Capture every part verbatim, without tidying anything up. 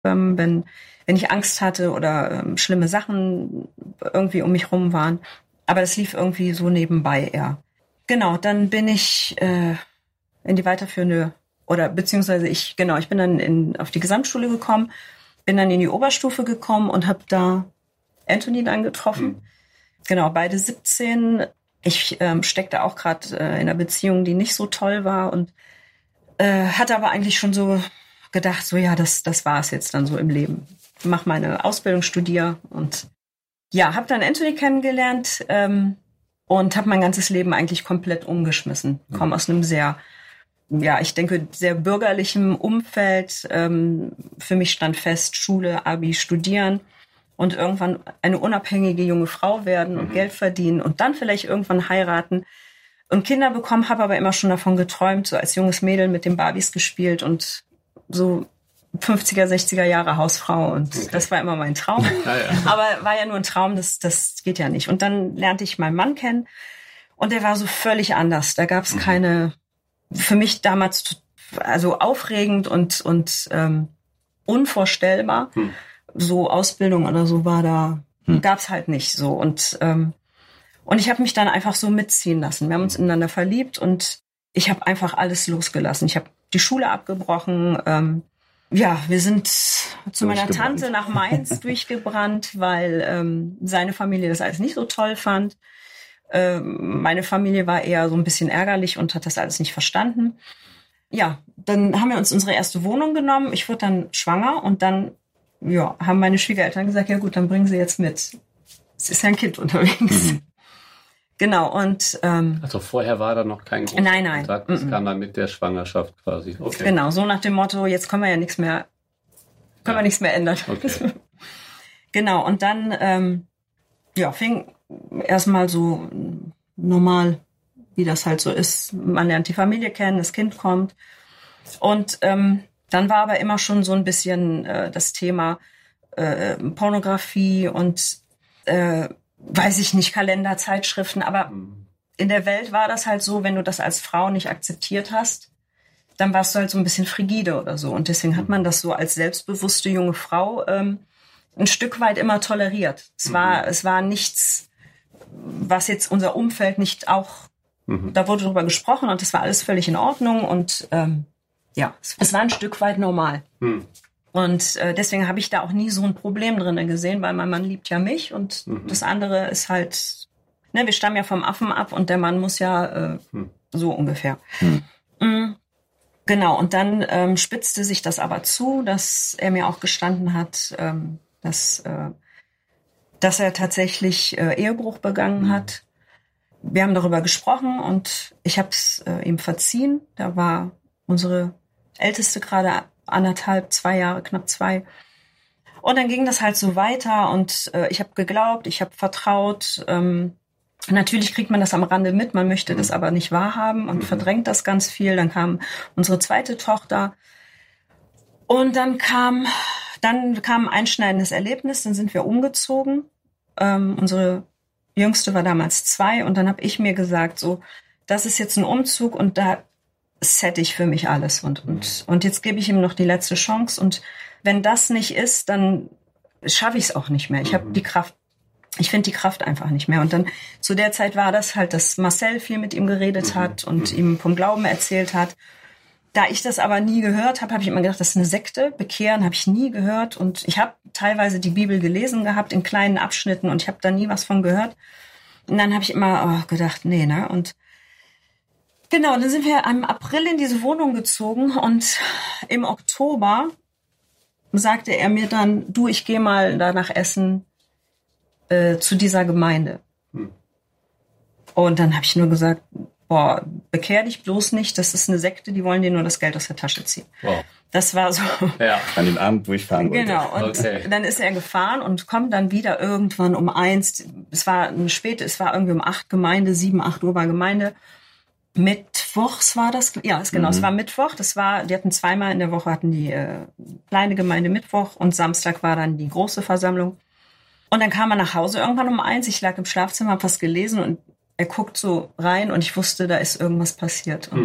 ähm, wenn, wenn ich Angst hatte oder ähm, schlimme Sachen irgendwie um mich rum waren. Aber das lief irgendwie so nebenbei eher. Genau, dann bin ich äh, in die weiterführende, oder beziehungsweise ich, genau, ich bin dann in, auf die Gesamtschule gekommen, bin dann in die Oberstufe gekommen und habe da Anthony dann getroffen. Mhm. Genau, beide siebzehn. Ich ähm, steckte auch gerade äh, in einer Beziehung, die nicht so toll war und äh, hatte aber eigentlich schon so gedacht, so ja, das das war es jetzt dann so im Leben. Mach meine Ausbildung, studiere und ja, habe dann Anthony kennengelernt ähm, und habe mein ganzes Leben eigentlich komplett umgeschmissen. Mhm. Komme aus einem sehr, ja, ich denke, sehr bürgerlichen Umfeld. Ähm, für mich stand fest, Schule, Abi, studieren. Und irgendwann eine unabhängige junge Frau werden und mhm. Geld verdienen und dann vielleicht irgendwann heiraten und Kinder bekommen, habe aber immer schon davon geträumt, so als junges Mädel mit den Barbies gespielt und so fünfziger, sechziger Jahre Hausfrau und okay. Das war immer mein Traum. Ja, ja. Aber war ja nur ein Traum, das, das geht ja nicht. Und dann lernte ich meinen Mann kennen und der war so völlig anders. Da gab es mhm. keine, für mich damals also aufregend und, und ähm, unvorstellbar. Mhm. So Ausbildung oder so war da, hm. gab's halt nicht so. Und ähm, und ich habe mich dann einfach so mitziehen lassen. Wir haben uns ineinander verliebt und ich habe einfach alles losgelassen. Ich habe die Schule abgebrochen. Ähm, ja, wir sind zu meiner Tante nach Mainz durchgebrannt, weil ähm, seine Familie das alles nicht so toll fand. Ähm, meine Familie war eher so ein bisschen ärgerlich und hat das alles nicht verstanden. Ja, dann haben wir uns unsere erste Wohnung genommen. Ich wurde dann schwanger und dann ja, haben meine Schwiegereltern gesagt, ja gut, dann bringen Sie jetzt mit. Es ist ja ein Kind unterwegs. Mhm. Genau, und ähm, also vorher war da noch kein großer nein, nein. Kontakt, das mhm. kam dann mit der Schwangerschaft quasi. Okay. Genau, so nach dem Motto, jetzt können wir ja nichts mehr, können ja. wir nichts mehr ändern. Okay. Genau, und dann ähm, ja, fing erstmal so normal, wie das halt so ist. Man lernt die Familie kennen, das Kind kommt. Und ähm, dann war aber immer schon so ein bisschen äh, das Thema äh, Pornografie und, äh, weiß ich nicht, Kalender, Zeitschriften. Aber mhm. in der Welt war das halt so, wenn du das als Frau nicht akzeptiert hast, dann warst du halt so ein bisschen frigide oder so. Und deswegen hat man das so als selbstbewusste junge Frau ähm, ein Stück weit immer toleriert. Es mhm. war, es war nichts, was jetzt unser Umfeld nicht auch, mhm. da wurde drüber gesprochen und das war alles völlig in Ordnung und ähm, ja, es war ein Stück weit normal. Hm. Und äh, deswegen habe ich da auch nie so ein Problem drin gesehen, weil mein Mann liebt ja mich und mhm. das andere ist halt, ne, wir stammen ja vom Affen ab und der Mann muss ja äh, hm. so ungefähr. Hm. Mhm. Genau, und dann ähm, spitzte sich das aber zu, dass er mir auch gestanden hat, ähm, dass, äh, dass er tatsächlich äh, Ehebruch begangen hm. hat. Wir haben darüber gesprochen und ich habe es äh, ihm verziehen. Da war unsere Älteste gerade anderthalb, zwei Jahre, knapp zwei. Und dann ging das halt so weiter und äh, ich habe geglaubt, ich habe vertraut. Ähm, natürlich kriegt man das am Rande mit, man möchte mhm. das aber nicht wahrhaben und mhm. verdrängt das ganz viel. Dann kam unsere zweite Tochter und dann kam, dann kam ein einschneidendes Erlebnis, dann sind wir umgezogen. Ähm, unsere Jüngste war damals zwei und dann habe ich mir gesagt, so, das ist jetzt ein Umzug und da set ich für mich alles und, und, und jetzt gebe ich ihm noch die letzte Chance und wenn das nicht ist, dann schaffe ich es auch nicht mehr. Ich habe die Kraft, ich finde die Kraft einfach nicht mehr. Und dann zu der Zeit war das halt, dass Marcel viel mit ihm geredet hat und ihm vom Glauben erzählt hat. Da ich das aber nie gehört habe, habe ich immer gedacht, das ist eine Sekte. Bekehren habe ich nie gehört und ich habe teilweise die Bibel gelesen gehabt in kleinen Abschnitten und ich habe da nie was von gehört. Und dann habe ich immer oh, gedacht, nee, ne? Und genau, dann sind wir im April in diese Wohnung gezogen und im Oktober sagte er mir dann, du, ich gehe mal danach essen äh, zu dieser Gemeinde. Hm. Und dann habe ich nur gesagt, boah, bekehr dich bloß nicht, das ist eine Sekte, die wollen dir nur das Geld aus der Tasche ziehen. Wow. Das war so. Ja, an dem Abend, wo ich fahren wollte. Genau, und okay. dann ist er gefahren und kommt dann wieder irgendwann um eins, es war eine späte, es war irgendwie um acht Gemeinde, sieben, acht Uhr war Gemeinde. Mittwochs war das, ja, ist genau, mhm. es war Mittwoch, das war, die hatten zweimal in der Woche, hatten die äh, kleine Gemeinde Mittwoch und Samstag war dann die große Versammlung. Und dann kam er nach Hause irgendwann um eins, ich lag im Schlafzimmer, hab was gelesen und er guckt so rein und ich wusste, da ist irgendwas passiert. Und mhm.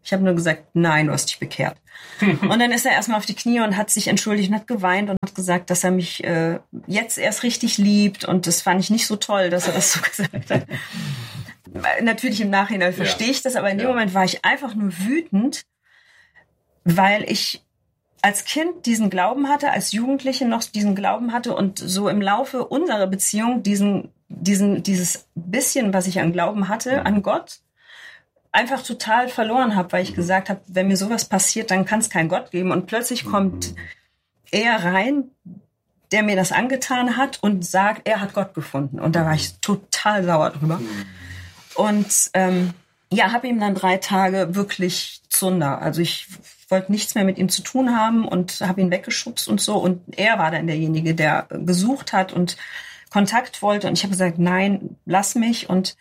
Ich habe nur gesagt, nein, du hast dich bekehrt. Und dann ist er erstmal auf die Knie und hat sich entschuldigt und hat geweint und hat gesagt, dass er mich äh, jetzt erst richtig liebt. Und das fand ich nicht so toll, dass er das so gesagt hat. Natürlich im Nachhinein verstehe ja. ich das, aber in dem ja. Moment war ich einfach nur wütend, weil ich als Kind diesen Glauben hatte, als Jugendliche noch diesen Glauben hatte und so im Laufe unserer Beziehung diesen, diesen, dieses bisschen, was ich an Glauben hatte, an Gott, einfach total verloren habe, weil ich gesagt habe, wenn mir sowas passiert, dann kann es keinen Gott geben. Und plötzlich kommt er rein, der mir das angetan hat und sagt, er hat Gott gefunden. Und da war ich total sauer drüber. Und ähm, ja, habe ihm dann drei Tage wirklich Zunder. Also ich wollte nichts mehr mit ihm zu tun haben und habe ihn weggeschubst und so. Und er war dann derjenige, der gesucht hat und Kontakt wollte. Und ich habe gesagt, nein, lass mich. Und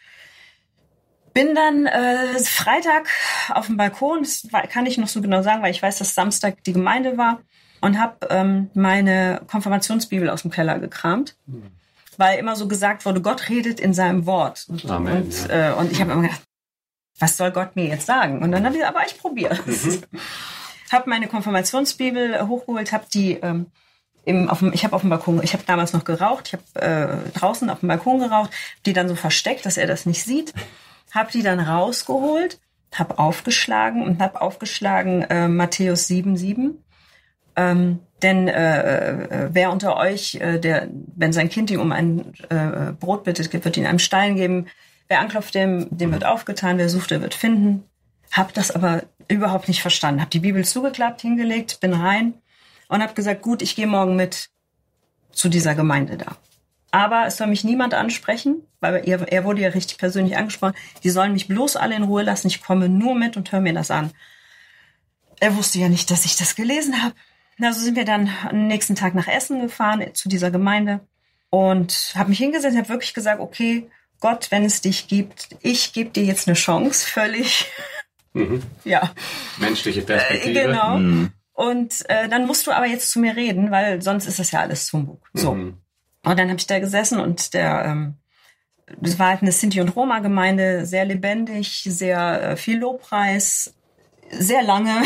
bin dann äh, Freitag auf dem Balkon, das kann ich noch so genau sagen, weil ich weiß, dass Samstag die Gemeinde war. Und habe ähm, meine Konfirmationsbibel aus dem Keller gekramt. Mhm. Weil immer so gesagt wurde, Gott redet in seinem Wort. Amen, und, ja. äh, und ich habe immer gedacht, was soll Gott mir jetzt sagen? Und dann habe ich gesagt, aber ich probiere es. Mhm. Habe meine Konfirmationsbibel hochgeholt, habe die ähm, im, auf dem, ich habe auf dem Balkon, ich habe damals noch geraucht, ich habe äh, draußen auf dem Balkon geraucht, die dann so versteckt, dass er das nicht sieht, habe die dann rausgeholt, habe aufgeschlagen und habe aufgeschlagen äh, Matthäus sieben sieben. Ähm, denn äh, äh, wer unter euch, äh, der, wenn sein Kind ihm um ein äh, Brot bittet, wird ihn einem Stein geben. Wer anklopft, dem, dem wird aufgetan. Wer sucht, der wird finden. Hab das aber überhaupt nicht verstanden. Hab die Bibel zugeklappt, hingelegt, bin rein und hab gesagt, gut, ich gehe morgen mit zu dieser Gemeinde da. Aber es soll mich niemand ansprechen, weil er, er wurde ja richtig persönlich angesprochen. Die sollen mich bloß alle in Ruhe lassen. Ich komme nur mit und höre mir das an. Er wusste ja nicht, dass ich das gelesen habe. Na, so sind wir dann am nächsten Tag nach Essen gefahren, zu dieser Gemeinde. Und habe mich hingesetzt, habe wirklich gesagt, okay, Gott, wenn es dich gibt, ich gebe dir jetzt eine Chance, völlig, mhm. ja. Menschliche Perspektive. Äh, genau. Mhm. Und äh, dann musst du aber jetzt zu mir reden, weil sonst ist das ja alles Humbug. So. Mhm. Und dann habe ich da gesessen und der, ähm, das war halt eine Sinti- und Roma-Gemeinde, sehr lebendig, sehr äh, viel Lobpreis, sehr lange.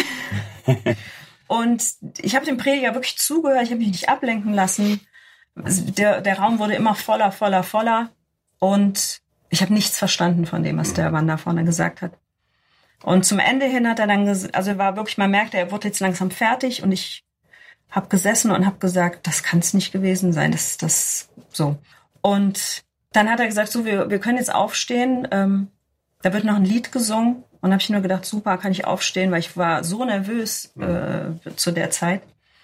Und ich habe dem Prediger wirklich zugehört, ich habe mich nicht ablenken lassen. Der, der Raum wurde immer voller, voller, voller. Und ich habe nichts verstanden von dem, was der Mann da vorne gesagt hat. Und zum Ende hin hat er dann, ges- also war wirklich, man merkte, er wurde jetzt langsam fertig. Und ich habe gesessen und habe gesagt, das kann es nicht gewesen sein. Das, das so. Und dann hat er gesagt, so, wir, wir können jetzt aufstehen. Ähm, da wird noch ein Lied gesungen. Und habe ich nur gedacht, super, kann ich aufstehen, weil ich war so nervös äh, zu der Zeit.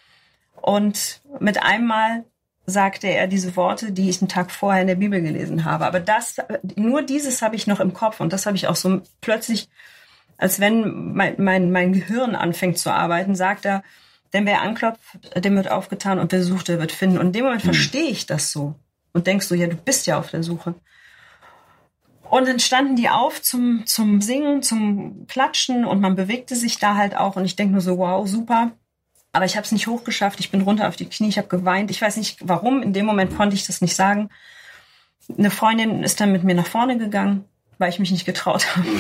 Und mit einmal sagte er diese Worte, die ich einen Tag vorher in der Bibel gelesen habe. Aber das, nur dieses habe ich noch im Kopf. Und das habe ich auch so plötzlich, als wenn mein, mein, mein Gehirn anfängt zu arbeiten, sagt er, denn wer anklopft, dem wird aufgetan und wer sucht, der wird finden. Und in dem Moment mhm. verstehe ich das so. Und denkst so, ja, du bist ja auf der Suche. Und dann standen die auf zum, zum Singen, zum Klatschen und man bewegte sich da halt auch. Und ich denke nur so, wow, super. Aber ich habe es nicht hochgeschafft. Ich bin runter auf die Knie, ich habe geweint. Ich weiß nicht, warum. In dem Moment konnte ich das nicht sagen. Eine Freundin ist dann mit mir nach vorne gegangen, weil ich mich nicht getraut habe.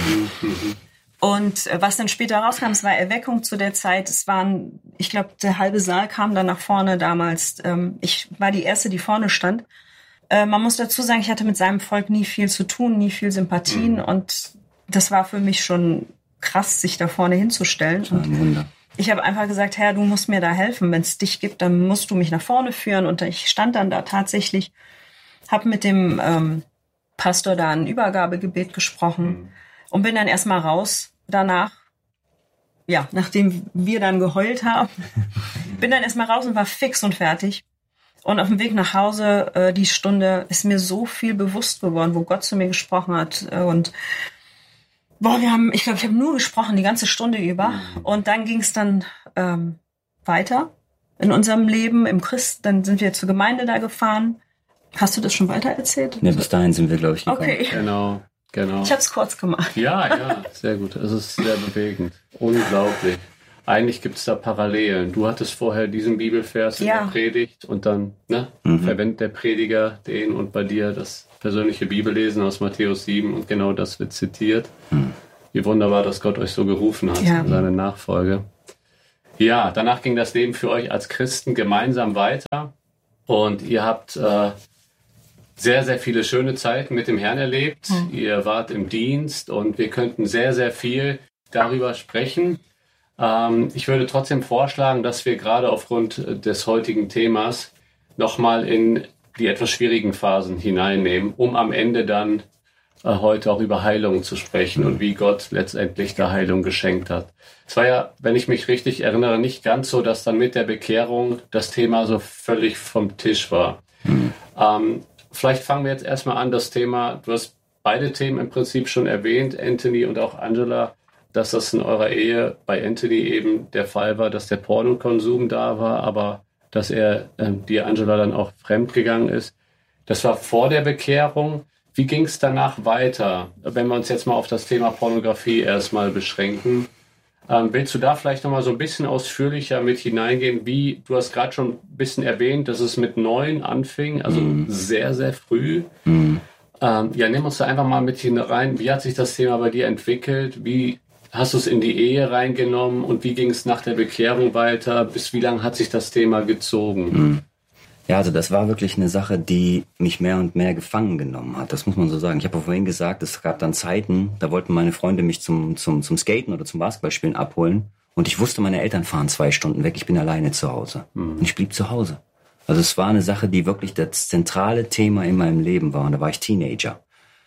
Und was dann später rauskam, es war Erweckung zu der Zeit. Es waren, ich glaube, der halbe Saal kam dann nach vorne damals. Ich war die Erste, die vorne stand. Man muss dazu sagen, ich hatte mit seinem Volk nie viel zu tun, nie viel Sympathien. Mhm. Und das war für mich schon krass, sich da vorne hinzustellen. Und ein Wunder. Ich habe einfach gesagt, Herr, du musst mir da helfen. Wenn es dich gibt, dann musst du mich nach vorne führen. Und ich stand dann da tatsächlich, habe mit dem ähm, Pastor da ein Übergabegebet gesprochen mhm. und bin dann erstmal raus danach. Ja, nachdem wir dann geheult haben, bin dann erstmal raus und war fix und fertig. Und auf dem Weg nach Hause, äh, die Stunde, ist mir so viel bewusst geworden, wo Gott zu mir gesprochen hat. Äh, und boah, wir haben, ich glaube, ich habe nur gesprochen die ganze Stunde über. Und dann ging es dann ähm, weiter in unserem Leben im Christ. Dann sind wir zur Gemeinde da gefahren. Hast du das schon weiter erzählt? Ne, bis dahin sind wir, glaube ich, gekommen. Okay. Genau, genau. Ich habe es kurz gemacht. Ja, ja, sehr gut. Es ist sehr bewegend. Unglaublich. Eigentlich gibt es da Parallelen. Du hattest vorher diesen Bibelvers ja. in der Predigt und dann ne, mhm. verwendet der Prediger den und bei dir das persönliche Bibellesen aus Matthäus sieben und genau das wird zitiert. Mhm. Wie wunderbar, dass Gott euch so gerufen hat Ja. in seine Nachfolge. Ja, danach ging das Leben für euch als Christen gemeinsam weiter und ihr habt äh, sehr, sehr viele schöne Zeiten mit dem Herrn erlebt. Mhm. Ihr wart im Dienst und wir könnten sehr, sehr viel darüber sprechen. Ähm, ich würde trotzdem vorschlagen, dass wir gerade aufgrund des heutigen Themas nochmal in die etwas schwierigen Phasen hineinnehmen, um am Ende dann äh, heute auch über Heilung zu sprechen und wie Gott letztendlich da Heilung geschenkt hat. Es war ja, wenn ich mich richtig erinnere, nicht ganz so, dass dann mit der Bekehrung das Thema so völlig vom Tisch war. Mhm. Ähm, vielleicht fangen wir jetzt erstmal an, das Thema, du hast beide Themen im Prinzip schon erwähnt, Anthony und auch Angela, dass das in eurer Ehe bei Anthony eben der Fall war, dass der Pornokonsum da war, aber dass er äh, dir, Angela, dann auch fremd gegangen ist. Das war vor der Bekehrung. Wie ging es danach weiter? Wenn wir uns jetzt mal auf das Thema Pornografie erstmal beschränken. Ähm, willst du da vielleicht nochmal so ein bisschen ausführlicher mit hineingehen? Wie, du hast gerade schon ein bisschen erwähnt, dass es mit neun anfing, also mm. sehr, sehr früh. Mm. Ähm, ja, nimm uns da einfach mal mit hinein. Wie hat sich das Thema bei dir entwickelt? Wie hast du es in die Ehe reingenommen und wie ging es nach der Bekehrung weiter? Bis wie lange hat sich das Thema gezogen? Ja, also das war wirklich eine Sache, die mich mehr und mehr gefangen genommen hat. Das muss man so sagen. Ich habe vorhin gesagt, es gab dann Zeiten, da wollten meine Freunde mich zum, zum, zum Skaten oder zum Basketballspielen abholen. Und ich wusste, meine Eltern fahren zwei Stunden weg. Ich bin alleine zu Hause. Mhm. Und ich blieb zu Hause. Also es war eine Sache, die wirklich das zentrale Thema in meinem Leben war. Und da war ich Teenager.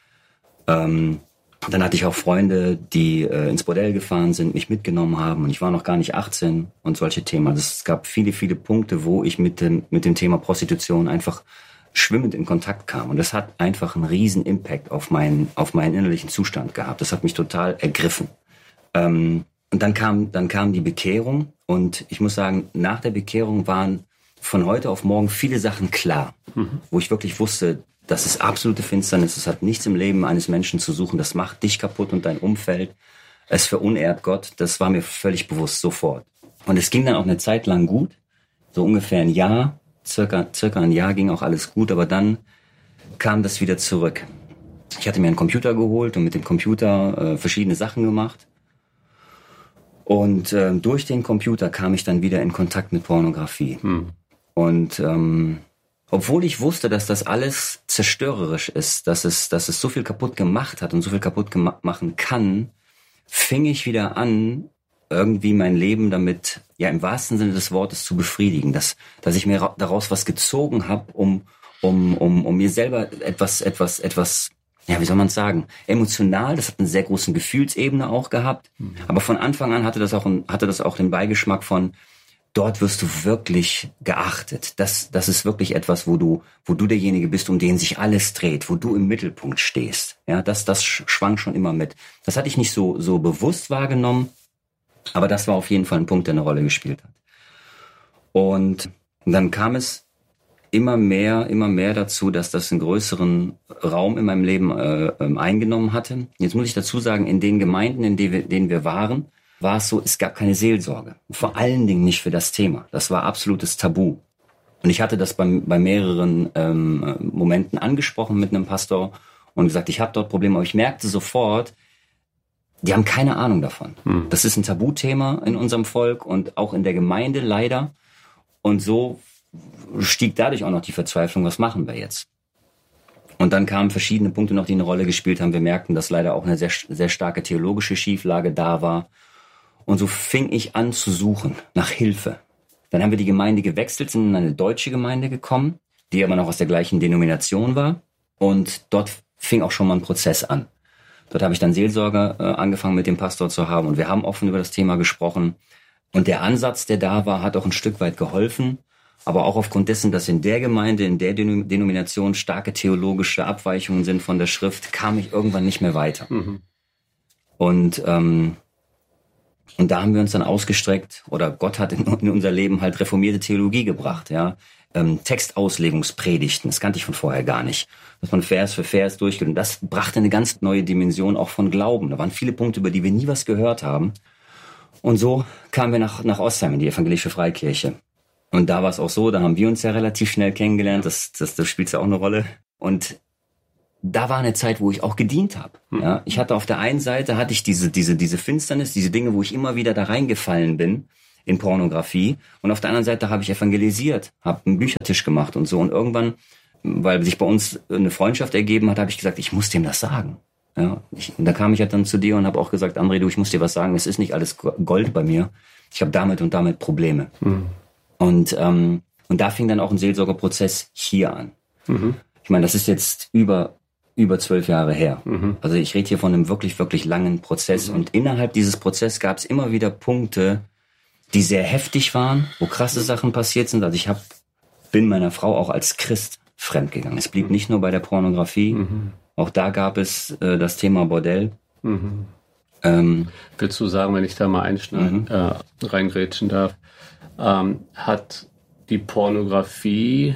Ähm, Dann hatte ich auch Freunde, die äh, ins Bordell gefahren sind, mich mitgenommen haben und ich war noch gar nicht achtzehn und solche Themen. Also es gab viele, viele Punkte, wo ich mit dem, mit dem Thema Prostitution einfach schwimmend in Kontakt kam. Und das hat einfach einen riesen Impact auf meinen, auf meinen innerlichen Zustand gehabt. Das hat mich total ergriffen. Ähm, und dann kam, dann kam die Bekehrung und ich muss sagen, nach der Bekehrung waren von heute auf morgen viele Sachen klar, mhm. wo ich wirklich wusste, das ist absolute Finsternis. Es hat nichts im Leben eines Menschen zu suchen. Das macht dich kaputt und dein Umfeld. Es verunehrt Gott. Das war mir völlig bewusst, sofort. Und es ging dann auch eine Zeit lang gut. So ungefähr ein Jahr, circa, circa ein Jahr ging auch alles gut. Aber dann kam das wieder zurück. Ich hatte mir einen Computer geholt und mit dem Computer äh, verschiedene Sachen gemacht. Und äh, durch den Computer kam ich dann wieder in Kontakt mit Pornografie. Hm. Und ähm, obwohl ich wusste, dass das alles zerstörerisch ist, dass es, dass es so viel kaputt gemacht hat und so viel kaputt gema- machen kann, fing ich wieder an, irgendwie mein Leben damit, ja im wahrsten Sinne des Wortes, zu befriedigen, dass, dass ich mir ra- daraus was gezogen habe, um, um, um, um mir selber etwas, etwas, etwas, ja, wie soll man sagen, emotional. Das hat eine sehr große Gefühlsebene auch gehabt, mhm. aber von Anfang an hatte das auch, ein, hatte das auch den Beigeschmack von, dort wirst du wirklich geachtet. Das, das ist wirklich etwas, wo du, wo du derjenige bist, um den sich alles dreht, wo du im Mittelpunkt stehst. Ja, das, das schwang schon immer mit. Das hatte ich nicht so, so bewusst wahrgenommen, aber das war auf jeden Fall ein Punkt, der eine Rolle gespielt hat. Und dann kam es immer mehr, immer mehr dazu, dass das einen größeren Raum in meinem Leben äh, eingenommen hatte. Jetzt muss ich dazu sagen, in den Gemeinden, in denen wir, denen wir waren, war es so, es gab keine Seelsorge. Vor allen Dingen nicht für das Thema. Das war absolutes Tabu. Und ich hatte das bei, bei mehreren ähm, Momenten angesprochen mit einem Pastor und gesagt, ich habe dort Probleme. Aber ich merkte sofort, die haben keine Ahnung davon. Hm. Das ist ein Tabuthema in unserem Volk und auch in der Gemeinde leider. Und so stieg dadurch auch noch die Verzweiflung, was machen wir jetzt? Und dann kamen verschiedene Punkte noch, die eine Rolle gespielt haben. Wir merkten, dass leider auch eine sehr, sehr starke theologische Schieflage da war. Und so fing ich an zu suchen nach Hilfe. Dann haben wir die Gemeinde gewechselt, sind in eine deutsche Gemeinde gekommen, die aber noch aus der gleichen Denomination war. Und dort fing auch schon mal ein Prozess an. Dort habe ich dann Seelsorge äh, angefangen mit dem Pastor zu haben und wir haben offen über das Thema gesprochen. Und der Ansatz, der da war, hat auch ein Stück weit geholfen. Aber auch aufgrund dessen, dass in der Gemeinde, in der Denomination starke theologische Abweichungen sind von der Schrift, kam ich irgendwann nicht mehr weiter. Mhm. Und ähm, Und da haben wir uns dann ausgestreckt, oder Gott hat in, in unser Leben halt reformierte Theologie gebracht, ja. Ähm, Textauslegungspredigten, das kannte ich von vorher gar nicht. Dass man Vers für Vers durchgeht. Und das brachte eine ganz neue Dimension auch von Glauben. Da waren viele Punkte, über die wir nie was gehört haben. Und so kamen wir nach, nach Ostheim in die evangelische Freikirche. Und da war es auch so, da haben wir uns ja relativ schnell kennengelernt. Das, das, das spielt ja auch eine Rolle. Und da war eine Zeit, wo ich auch gedient habe. Mhm. Ja, ich hatte auf der einen Seite hatte ich diese diese diese Finsternis, diese Dinge, wo ich immer wieder da reingefallen bin in Pornografie, und auf der anderen Seite habe ich evangelisiert, habe einen Büchertisch gemacht und so, und irgendwann, weil sich bei uns eine Freundschaft ergeben hat, habe ich gesagt, ich muss dem das sagen. Ja, ich, da kam ich halt dann zu dir und habe auch gesagt, André, du, ich muss dir was sagen, es ist nicht alles Gold bei mir. Ich habe damit und damit Probleme. Mhm. Und ähm, und da fing dann auch ein Seelsorgerprozess hier an. Mhm. Ich meine, das ist jetzt über über zwölf Jahre her. Mhm. Also ich rede hier von einem wirklich, wirklich langen Prozess. Mhm. Und innerhalb dieses Prozesses gab es immer wieder Punkte, die sehr heftig waren, wo krasse Sachen passiert sind. Also ich hab, bin meiner Frau auch als Christ fremdgegangen. Es blieb nicht nur bei der Pornografie. Mhm. Auch da gab es äh, das Thema Bordell. Mhm. Ähm, Willst du sagen, wenn ich da mal einschneiden, mhm. äh, reingrätschen darf, ähm, hat die Pornografie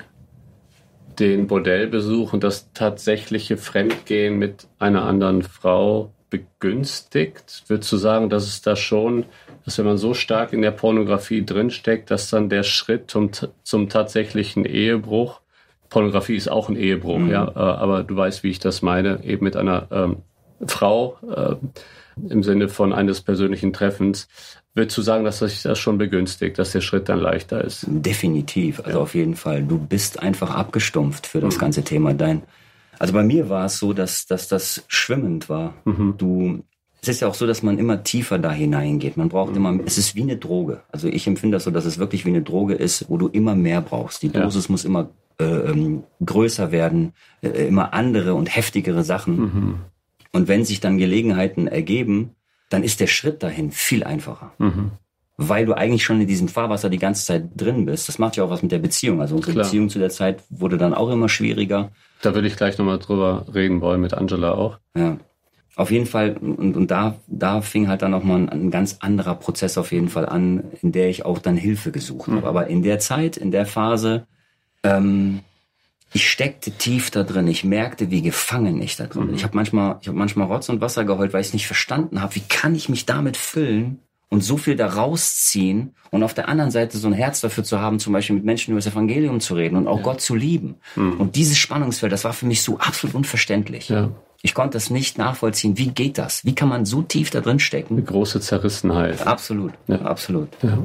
den Bordellbesuch und das tatsächliche Fremdgehen mit einer anderen Frau begünstigt? Würdest du sagen, dass es da schon, dass wenn man so stark in der Pornografie drinsteckt, dass dann der Schritt zum, zum tatsächlichen Ehebruch, Pornografie ist auch ein Ehebruch, mhm. ja, aber du weißt, wie ich das meine, eben mit einer ähm, Frau äh, im Sinne von eines persönlichen Treffens, würdest du sagen, dass sich das schon begünstigt, dass der Schritt dann leichter ist? Definitiv, also ja. Auf jeden Fall. Du bist einfach abgestumpft für das mhm. ganze Thema. Dein, also bei mir war es so, dass, dass das schwimmend war. Mhm. Du, es ist ja auch so, dass man immer tiefer da hineingeht. Man braucht mhm. immer, es ist wie eine Droge. Also ich empfinde das so, dass es wirklich wie eine Droge ist, wo du immer mehr brauchst. Die Dosis ja. muss immer äh, ähm, größer werden, äh, immer andere und heftigere Sachen. Mhm. Und wenn sich dann Gelegenheiten ergeben, dann ist der Schritt dahin viel einfacher. Mhm. Weil du eigentlich schon in diesem Fahrwasser die ganze Zeit drin bist. Das macht ja auch was mit der Beziehung. Also unsere Klar. Beziehung zu der Zeit wurde dann auch immer schwieriger. Da will ich gleich nochmal drüber reden wollen, mit Angela auch. Ja, auf jeden Fall. Und, und da, da fing halt dann nochmal ein, ein ganz anderer Prozess auf jeden Fall an, in der ich auch dann Hilfe gesucht mhm. habe. Aber in der Zeit, in der Phase, ähm, ich steckte tief da drin. Ich merkte, wie gefangen ich da drin bin. Mhm. Ich habe manchmal, ich habe manchmal Rotz und Wasser geheult, weil ich es nicht verstanden habe. Wie kann ich mich damit füllen und so viel da rausziehen und auf der anderen Seite so ein Herz dafür zu haben, zum Beispiel mit Menschen über das Evangelium zu reden und auch ja. Gott zu lieben. Mhm. Und dieses Spannungsfeld, das war für mich so absolut unverständlich. Ja. Ich konnte das nicht nachvollziehen. Wie geht das? Wie kann man so tief da drin stecken? Eine große Zerrissenheit. Absolut, ja. absolut. Ja.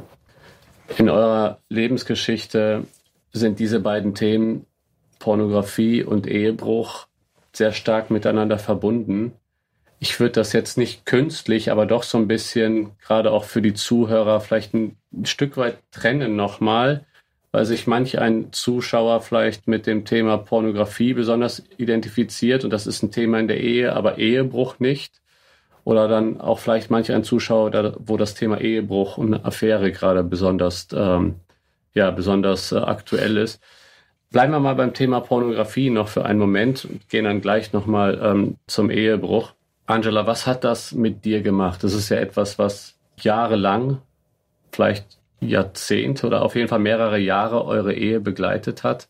In eurer Lebensgeschichte sind diese beiden Themen, Pornografie und Ehebruch, sehr stark miteinander verbunden. Ich würde das jetzt nicht künstlich, aber doch so ein bisschen, gerade auch für die Zuhörer, vielleicht ein, ein Stück weit trennen nochmal, weil sich manch ein Zuschauer vielleicht mit dem Thema Pornografie besonders identifiziert und das ist ein Thema in der Ehe, aber Ehebruch nicht. Oder dann auch vielleicht manch ein Zuschauer, wo das Thema Ehebruch und eine Affäre gerade besonders, ähm, ja, besonders äh, aktuell ist. Bleiben wir mal beim Thema Pornografie noch für einen Moment und gehen dann gleich nochmal ähm, zum Ehebruch. Angela, was hat das mit dir gemacht? Das ist ja etwas, was jahrelang, vielleicht Jahrzehnte oder auf jeden Fall mehrere Jahre eure Ehe begleitet hat.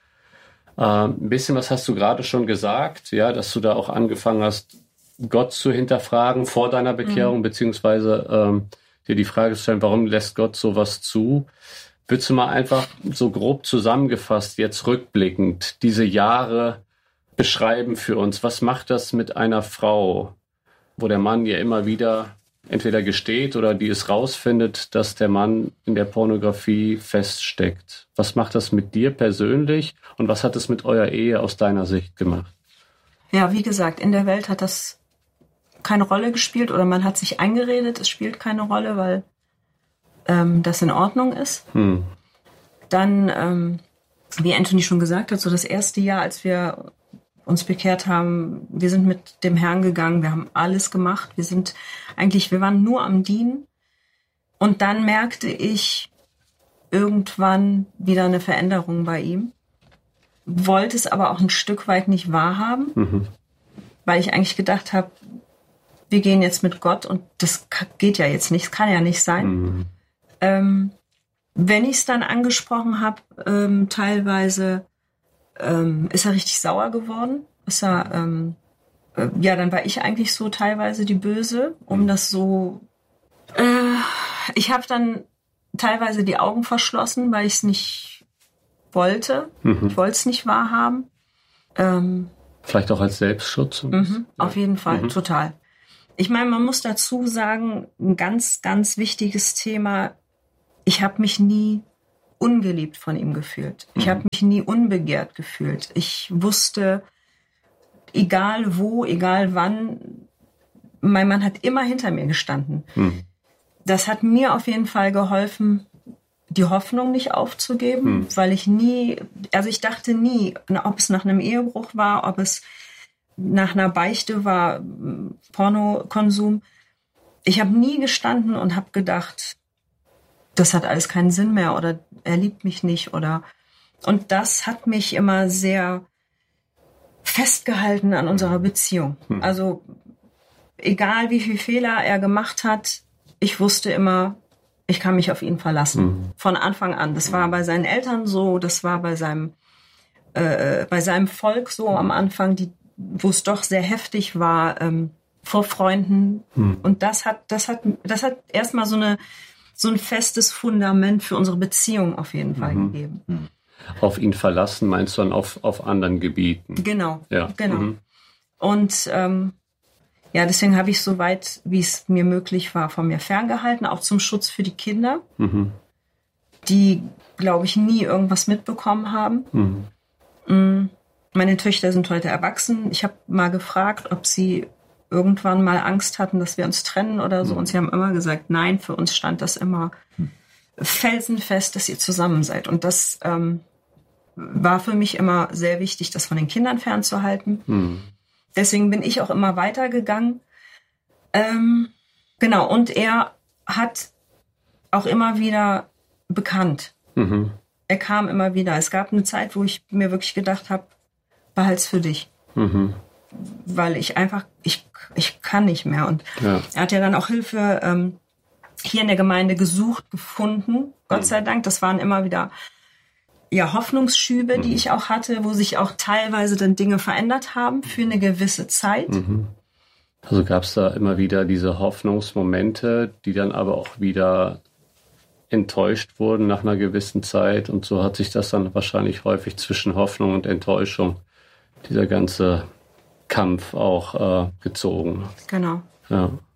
Ähm, ein bisschen was hast du gerade schon gesagt, ja, dass du da auch angefangen hast, Gott zu hinterfragen vor deiner Bekehrung, mhm. beziehungsweise ähm, dir die Frage zu stellen, warum lässt Gott sowas zu? Würdest du mal einfach so grob zusammengefasst, jetzt rückblickend, diese Jahre beschreiben für uns? Was macht das mit einer Frau, wo der Mann ja immer wieder entweder gesteht oder die es rausfindet, dass der Mann in der Pornografie feststeckt? Was macht das mit dir persönlich und was hat es mit eurer Ehe aus deiner Sicht gemacht? Ja, wie gesagt, in der Welt hat das keine Rolle gespielt oder man hat sich eingeredet, es spielt keine Rolle, weil ähm, das in Ordnung ist. Hm. Dann, ähm, wie Anthony schon gesagt hat, so das erste Jahr, als wir uns bekehrt haben, wir sind mit dem Herrn gegangen, wir haben alles gemacht, wir sind eigentlich, wir waren nur am Dienen und dann merkte ich irgendwann wieder eine Veränderung bei ihm, wollte es aber auch ein Stück weit nicht wahrhaben, mhm. weil ich eigentlich gedacht habe, wir gehen jetzt mit Gott und das geht ja jetzt nicht, das kann ja nicht sein. Mhm. Ähm, wenn ich es dann angesprochen habe, ähm, teilweise ähm, ist er richtig sauer geworden. Ist er, ähm, äh, ja, dann war ich eigentlich so teilweise die Böse, um das so. Äh, ich habe dann teilweise die Augen verschlossen, weil ich es nicht wollte. Mhm. Ich wollte es nicht wahrhaben. Ähm, Vielleicht auch als Selbstschutz? Mhm, auf jeden Fall, mhm. total. Ich meine, man muss dazu sagen, ein ganz, ganz wichtiges Thema, ich habe mich nie ungeliebt von ihm gefühlt. Ich mhm. habe mich nie unbegehrt gefühlt. Ich wusste, egal wo, egal wann, mein Mann hat immer hinter mir gestanden. Mhm. Das hat mir auf jeden Fall geholfen, die Hoffnung nicht aufzugeben, hm. weil ich nie, also ich dachte nie, ob es nach einem Ehebruch war, ob es nach einer Beichte war, Pornokonsum. Ich habe nie gestanden und habe gedacht, das hat alles keinen Sinn mehr oder er liebt mich nicht oder, und das hat mich immer sehr festgehalten an unserer Beziehung. Hm. Also egal wie viele Fehler er gemacht hat, ich wusste immer, ich kann mich auf ihn verlassen. Mhm. Von Anfang an. Das war bei seinen Eltern so, das war bei seinem, äh, bei seinem Volk so am Anfang, die, wo es doch sehr heftig war, ähm, vor Freunden. Mhm. Und das hat, das hat, das hat erstmal so eine, so ein festes Fundament für unsere Beziehung auf jeden Fall mhm. gegeben. Mhm. Auf ihn verlassen meinst du dann auf, auf anderen Gebieten? Genau, ja. genau. Mhm. Und, ähm, ja, deswegen habe ich so weit, wie es mir möglich war, von mir ferngehalten, auch zum Schutz für die Kinder, mhm. die, glaube ich, nie irgendwas mitbekommen haben. Mhm. Meine Töchter sind heute erwachsen. Ich habe mal gefragt, ob sie irgendwann mal Angst hatten, dass wir uns trennen oder so. Mhm. Und sie haben immer gesagt, nein, für uns stand das immer felsenfest, dass ihr zusammen seid. Und das ähm, war für mich immer sehr wichtig, das von den Kindern fernzuhalten. Mhm. Deswegen bin ich auch immer weitergegangen. Ähm, genau, und er hat auch immer wieder bekannt. Mhm. Er kam immer wieder. Es gab eine Zeit, wo ich mir wirklich gedacht habe, behalt's für dich. Mhm. Weil ich einfach, ich, ich kann nicht mehr. Und ja. er hat ja dann auch Hilfe ähm, hier in der Gemeinde gesucht, gefunden. Gott mhm. sei Dank, das waren immer wieder ja, Hoffnungsschübe, die ich auch hatte, wo sich auch teilweise dann Dinge verändert haben für eine gewisse Zeit. Mhm. Also gab es da immer wieder diese Hoffnungsmomente, die dann aber auch wieder enttäuscht wurden nach einer gewissen Zeit. Und so hat sich das dann wahrscheinlich häufig zwischen Hoffnung und Enttäuschung, dieser ganze Kampf auch äh, gezogen. Genau. Ja.